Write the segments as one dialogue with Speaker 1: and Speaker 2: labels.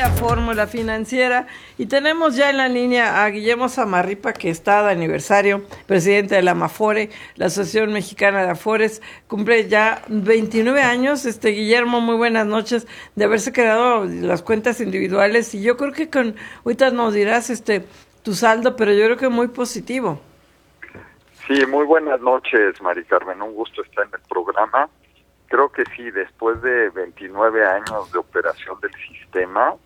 Speaker 1: día, Fórmula Financiera, y tenemos ya en la línea a Guillermo Zamarripa, que está de aniversario, presidente de la AMAFORE, la Asociación Mexicana de Afores, cumple ya 29 años. Guillermo, muy buenas noches, de haberse quedado las cuentas individuales, y yo creo que ahorita nos dirás tu saldo, pero yo creo que muy positivo.
Speaker 2: Sí, muy buenas noches, Mari Carmen, un gusto estar en el programa. Creo que sí, después de 29 años de operación del sistema,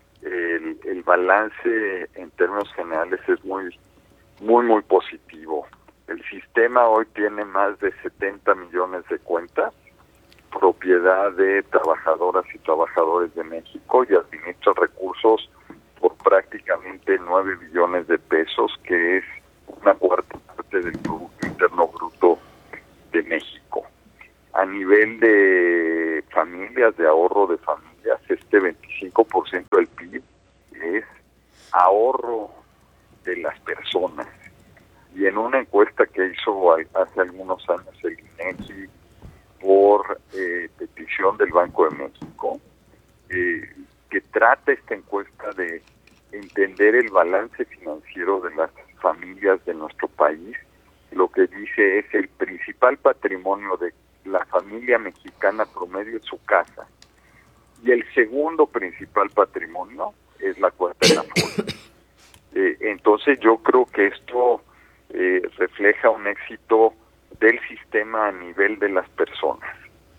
Speaker 2: el balance en términos generales es muy positivo. El sistema hoy tiene más de 70 millones de cuentas, propiedad de trabajadoras y trabajadores de México, y administra recursos por prácticamente 9 billones de pesos, que es una cuarta parte del Producto Interno Bruto de México. A nivel de familias, de ahorro de familias, 25% del PIB es ahorro de las personas. Y en una encuesta que hizo hace algunos años el INEGI por petición del Banco de México, que trata esta encuesta de entender el balance financiero de las familias de nuestro país, lo que dice es el principal patrimonio de la familia mexicana promedio es su casa, y el segundo principal patrimonio es la cuenta en Afore. Entonces yo creo que esto refleja un éxito del sistema a nivel de las personas.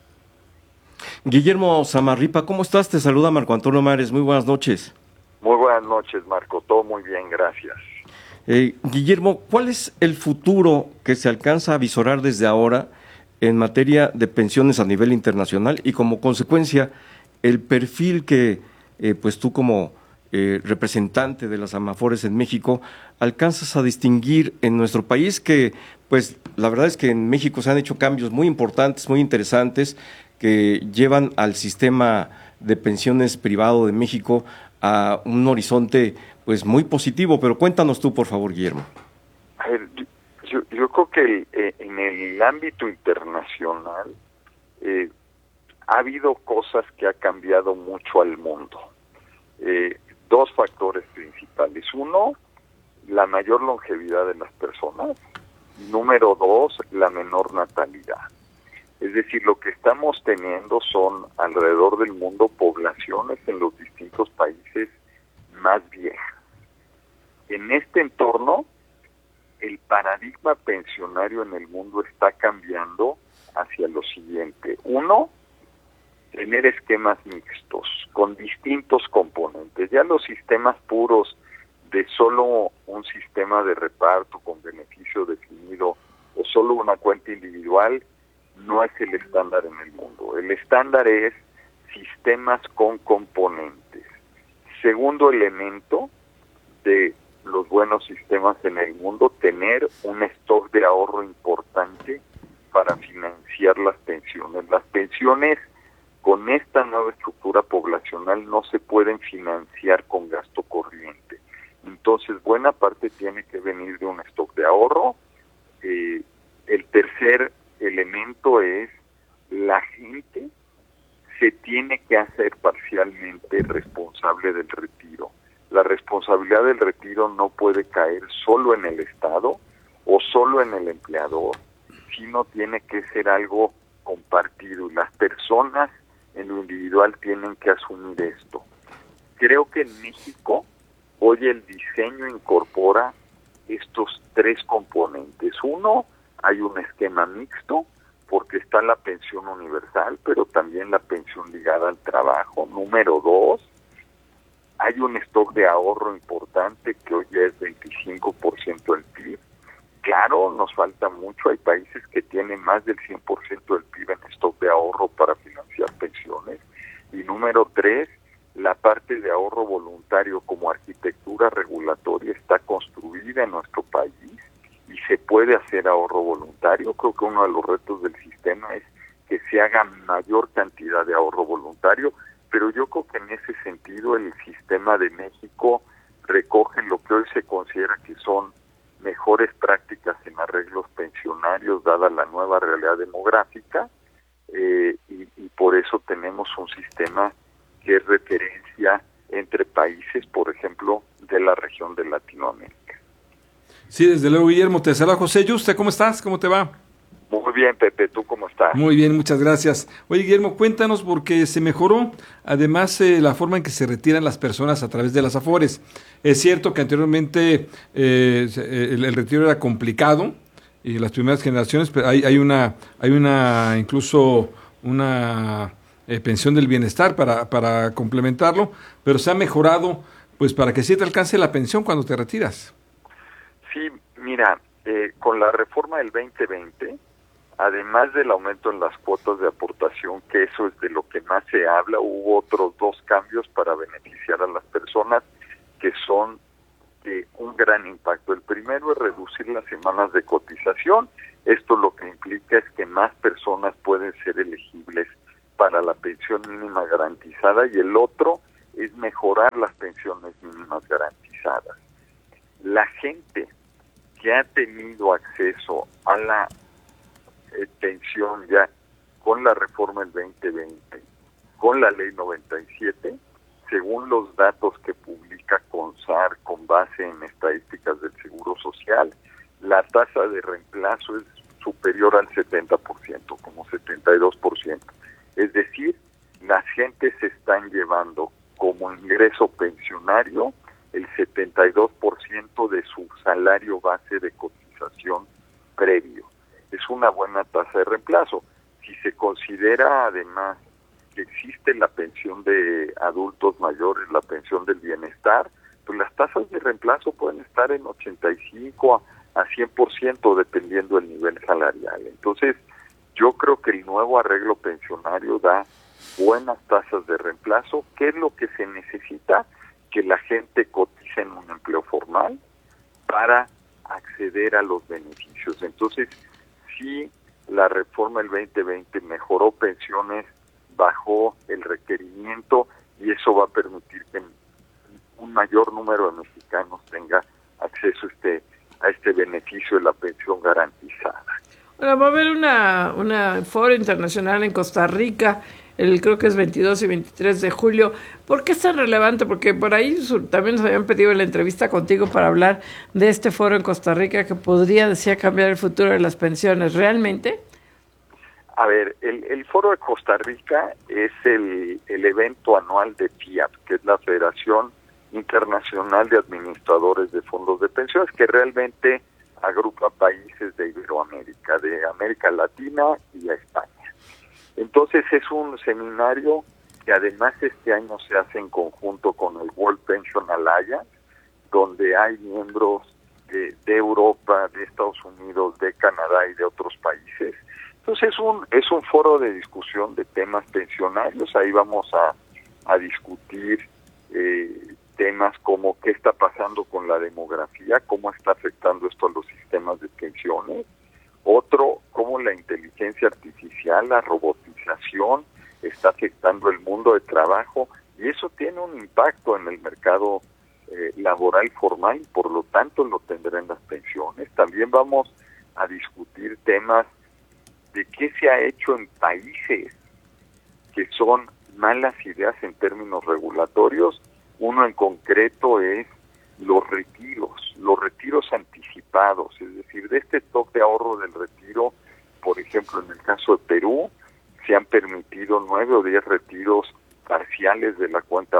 Speaker 3: Guillermo Zamarripa, ¿cómo estás? Te saluda Marco Antonio Mares, muy buenas noches.
Speaker 2: Muy buenas noches, Marco, todo muy bien, gracias.
Speaker 3: Guillermo, ¿cuál es el futuro que se alcanza a visorar desde ahora en materia de pensiones a nivel internacional, y como consecuencia el perfil que pues tú como representante de las AMAFORES en México alcanzas a distinguir en nuestro país? Que pues la verdad es que en México se han hecho cambios muy importantes, muy interesantes, que llevan al sistema de pensiones privado de México a un horizonte pues muy positivo, pero cuéntanos tú, por favor, Guillermo.
Speaker 2: A ver, yo creo que en el ámbito internacional ha habido cosas que ha cambiado mucho al mundo. Dos factores principales. Uno, la mayor longevidad de las personas. Número dos, la menor natalidad. Es decir, lo que estamos teniendo son alrededor del mundo poblaciones en los distintos países más viejas. En este entorno, el paradigma pensionario en el mundo está cambiando hacia lo siguiente. Uno, tener esquemas mixtos con distintos componentes. Ya los sistemas puros de solo un sistema de reparto con beneficio definido o solo una cuenta individual no es el estándar en el mundo. El estándar es sistemas con componentes. Segundo elemento de los buenos sistemas en el mundo, tener un stock de ahorro importante para financiar las pensiones. Las pensiones con esta nueva estructura poblacional no se pueden financiar con gasto corriente. Entonces, buena parte tiene que venir de un stock de ahorro. El tercer elemento es la gente se tiene que hacer parcialmente responsable del retiro. La responsabilidad del retiro no puede caer solo en el Estado o solo en el empleador, sino tiene que ser algo compartido, y las personas en lo individual tienen que asumir esto. Creo que en México hoy el diseño incorpora estos tres componentes. Uno, hay un esquema mixto, porque está la pensión universal, pero también la pensión ligada al trabajo. Número dos, hay un stock de ahorro importante que hoy ya es 25% del PIB. Claro, nos falta mucho, hay países que tienen más del 100% del PIB en stock de ahorro para financiar pensiones. Y número tres, la parte de ahorro voluntario como arquitectura regulatoria está construida en nuestro país y se puede hacer ahorro voluntario. Creo que uno de los retos del sistema es que se haga mayor cantidad de ahorro voluntario, pero yo creo que en ese sentido el sistema de México recoge lo que hoy se considera que son mejores prácticas en arreglos pensionarios dada la nueva realidad demográfica, y por eso tenemos un sistema que es referencia entre países, por ejemplo, de la región de Latinoamérica.
Speaker 4: Sí, desde luego, Guillermo. Te saluda José Yuste. ¿Cómo estás? ¿Cómo te va?
Speaker 2: Muy bien, Pepe. ¿Tú cómo estás?
Speaker 4: Muy bien, muchas gracias. Oye, Guillermo, cuéntanos, porque se mejoró, además, la forma en que se retiran las personas a través de las Afores. Es cierto que anteriormente el retiro era complicado, y las primeras generaciones, pero hay una incluso una pensión del bienestar para complementarlo, pero se ha mejorado, pues, para que sí te alcance la pensión cuando te retiras.
Speaker 2: Sí, mira, con la reforma del 2020, además del aumento en las cuotas de aportación, que eso es de lo que más se habla, hubo otros 2 cambios para beneficiar a las personas que son de un gran impacto. El primero es reducir las semanas de cotización. Esto lo que implica es que más personas pueden ser elegibles para la pensión mínima garantizada, y el otro es mejorar las pensiones mínimas garantizadas. La gente que ha tenido acceso a la pensión ya con la reforma del 2020, con la ley 97, según los datos que publica CONSAR con base en estadísticas del Seguro Social, la tasa de reemplazo es superior al 70%, como 72%. Es decir, las gentes se están llevando como ingreso pensionario el 72% de su salario base de cotización previo. Es una buena tasa de reemplazo. Si se considera además que existe la pensión de adultos mayores, la pensión del bienestar, pues las tasas de reemplazo pueden estar en 85 a 100% dependiendo del nivel salarial. Entonces, yo creo que el nuevo arreglo pensionario da buenas tasas de reemplazo. ¿Qué es lo que se necesita? Que la gente cotice en un empleo formal para acceder a los beneficios. Entonces, sí, la reforma del 2020 mejoró pensiones, bajó el requerimiento, y eso va a permitir que un mayor número de mexicanos tenga acceso a este beneficio de la pensión garantizada.
Speaker 1: Ahora va a haber una foro internacional en Costa Rica, creo que es 22 y 23 de julio. ¿Por qué es tan relevante? Porque por ahí también nos habían pedido la entrevista contigo para hablar de este foro en Costa Rica que podría, decía, cambiar el futuro de las pensiones. ¿Realmente?
Speaker 2: A ver, el foro de Costa Rica es el evento anual de FIAP, que es la Federación Internacional de Administradores de Fondos de Pensiones, que realmente agrupa países de Iberoamérica, de América Latina y a España. Entonces es un seminario que además este año se hace en conjunto con el World Pension Alliance, donde hay miembros de Europa, de Estados Unidos, de Canadá y de otros países. Entonces es un foro de discusión de temas pensionarios. Ahí vamos a discutir temas como qué está pasando con la demografía, cómo está afectando esto a los sistemas de pensiones. Otro, cómo la inteligencia artificial, la robotización está afectando el mundo de trabajo, y eso tiene un impacto en el mercado laboral formal, y por lo tanto lo tendrá en las pensiones. También vamos a discutir temas de qué se ha hecho en países que son malas ideas en términos regulatorios. Uno en concreto es los retiros anticipados, es decir, de este stock de ahorro del retiro. Por ejemplo, en el caso de Perú, se han permitido 9 o 10 retiros parciales de la cuenta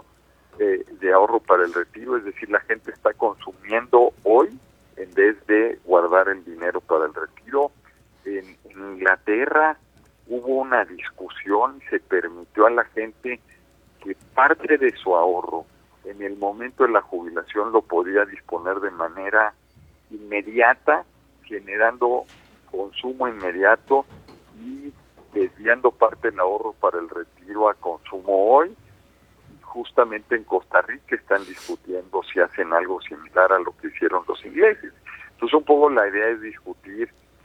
Speaker 2: de ahorro para el retiro, es decir, la gente está consumiendo hoy en vez de guardar el dinero para el retiro. En Inglaterra hubo una discusión y se permitió a la gente que parte de su ahorro en el momento de la jubilación lo podía disponer de manera inmediata, generando consumo inmediato y desviando parte del ahorro para el retiro a consumo hoy. Justamente en Costa Rica están discutiendo si hacen algo similar a lo que hicieron los ingleses. Entonces un poco la idea es discutir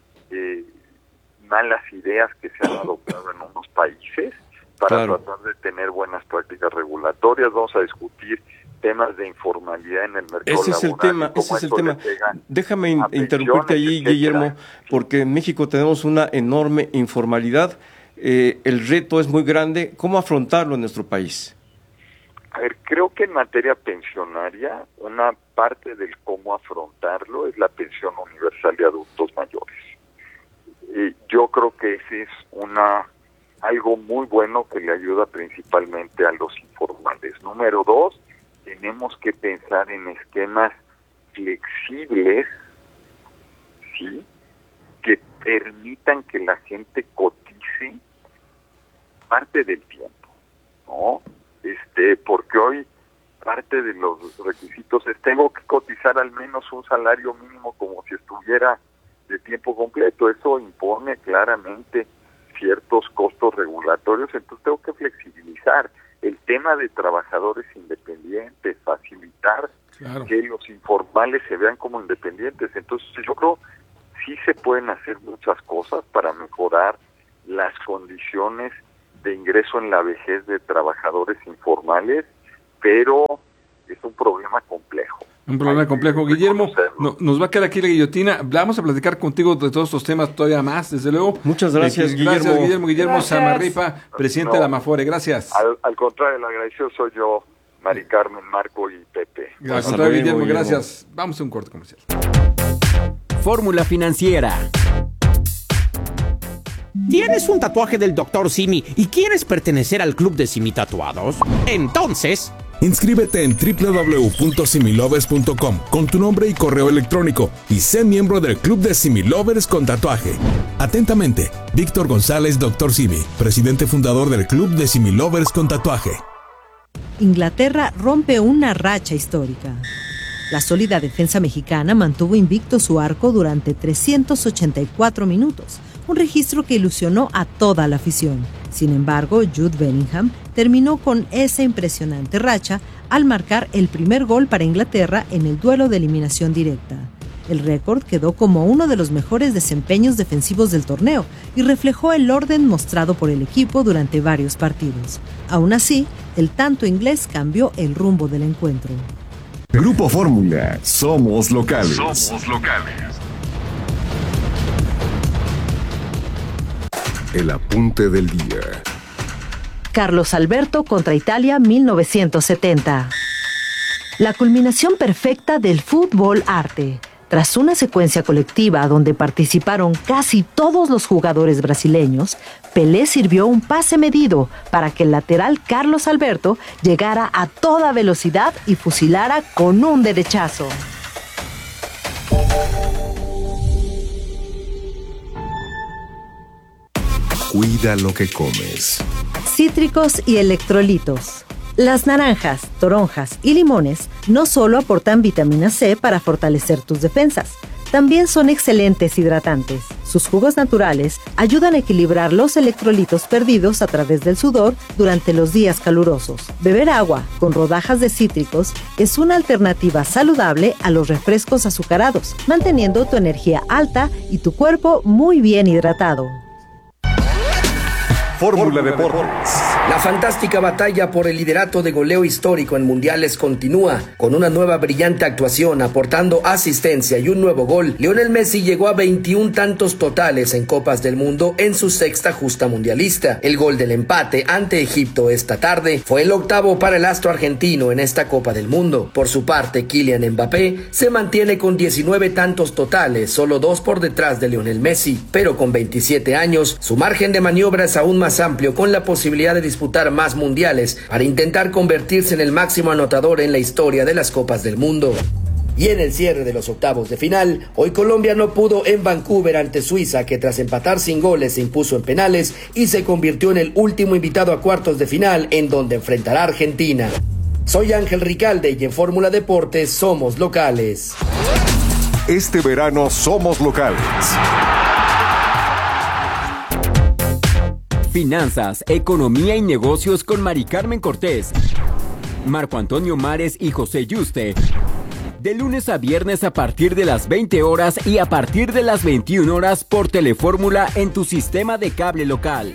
Speaker 2: malas ideas que se han adoptado en unos países para tratar de tener buenas prácticas regulatorias. Vamos a discutir temas de informalidad en el mercado laboral.
Speaker 3: Ese es el tema. Déjame interrumpirte allí, Guillermo, porque en México tenemos una enorme informalidad. El reto es muy grande. ¿Cómo afrontarlo en nuestro país?
Speaker 2: A ver, creo que en materia pensionaria, una parte del cómo afrontarlo es la pensión universal de adultos mayores. Yo creo que ese es algo muy bueno que le ayuda principalmente a los informales. Número 2, tenemos que pensar en esquemas flexibles, ¿sí?, que permitan que la gente cotice parte del tiempo, ¿no? Porque hoy parte de los requisitos es tengo que cotizar al menos un salario mínimo como si estuviera de tiempo completo. Eso impone claramente ciertos costos regulatorios, entonces tengo que flexibilizar el tema de trabajadores independientes, facilitar que los informales se vean como independientes. Entonces yo creo sí se pueden hacer muchas cosas para mejorar las condiciones de ingreso en la vejez de trabajadores informales, pero es un problema complejo.
Speaker 4: Un problema complejo. Guillermo, nos va a quedar aquí la guillotina. Vamos a platicar contigo de todos estos temas todavía más, desde luego.
Speaker 3: Muchas gracias, Guillermo.
Speaker 4: Gracias, Guillermo. Guillermo Samarripa, presidente de la Amafore. Gracias.
Speaker 2: Al contrario, el agradecido soy yo, Mari Carmen, Marco y Pepe.
Speaker 4: Al contrario, Guillermo, gracias. Vamos a un corte comercial.
Speaker 5: Fórmula Financiera.
Speaker 6: ¿Tienes un tatuaje del Dr. Simi y quieres pertenecer al club de Simi Tatuados? Entonces,
Speaker 7: inscríbete en www.similovers.com con tu nombre y correo electrónico y sé miembro del club de Similovers con tatuaje. Atentamente, Víctor González, Dr. Simi, presidente fundador del club de Similovers con tatuaje.
Speaker 8: Inglaterra rompe una racha histórica. La sólida defensa mexicana mantuvo invicto su arco durante 384 minutos, un registro que ilusionó a toda la afición. Sin embargo, Jude Bellingham terminó con esa impresionante racha al marcar el primer gol para Inglaterra en el duelo de eliminación directa. El récord quedó como uno de los mejores desempeños defensivos del torneo y reflejó el orden mostrado por el equipo durante varios partidos. Aún así, el tanto inglés cambió el rumbo del encuentro.
Speaker 7: Grupo Fórmula, somos locales. El apunte del día.
Speaker 8: Carlos Alberto contra Italia 1970. La culminación perfecta del fútbol arte. Tras una secuencia colectiva donde participaron casi todos los jugadores brasileños, Pelé sirvió un pase medido para que el lateral Carlos Alberto llegara a toda velocidad y fusilara con un derechazo.
Speaker 7: Cuida lo que comes.
Speaker 8: Cítricos y electrolitos. Las naranjas, toronjas y limones no solo aportan vitamina C para fortalecer tus defensas, también son excelentes hidratantes. Sus jugos naturales ayudan a equilibrar los electrolitos perdidos a través del sudor durante los días calurosos. Beber agua con rodajas de cítricos es una alternativa saludable a los refrescos azucarados, manteniendo tu energía alta y tu cuerpo muy bien hidratado.
Speaker 7: Fórmula Deportes.
Speaker 9: La fantástica batalla por el liderato de goleo histórico en mundiales continúa. Con una nueva brillante actuación, aportando asistencia y un nuevo gol, Lionel Messi llegó a 21 tantos totales en Copas del Mundo en su sexta justa mundialista. El gol del empate ante Egipto esta tarde fue el octavo para el astro argentino en esta Copa del Mundo. Por su parte, Kylian Mbappé se mantiene con 19 tantos totales, solo 2 por detrás de Lionel Messi. Pero con 27 años, su margen de maniobra es aún más amplio, con la posibilidad de disputar más mundiales para intentar convertirse en el máximo anotador en la historia de las Copas del Mundo. Y en el cierre de los octavos de final, hoy Colombia no pudo en Vancouver ante Suiza, que tras empatar sin goles se impuso en penales y se convirtió en el último invitado a cuartos de final, en donde enfrentará a Argentina. Soy Ángel Ricalde y en Fórmula Deportes somos locales.
Speaker 7: Este verano somos locales.
Speaker 5: Finanzas, economía y negocios con Mari Carmen Cortés, Marco Antonio Mares y José Yuste. De lunes a viernes a partir de las 20 horas y a partir de las 21 horas por Telefórmula en tu sistema de cable local.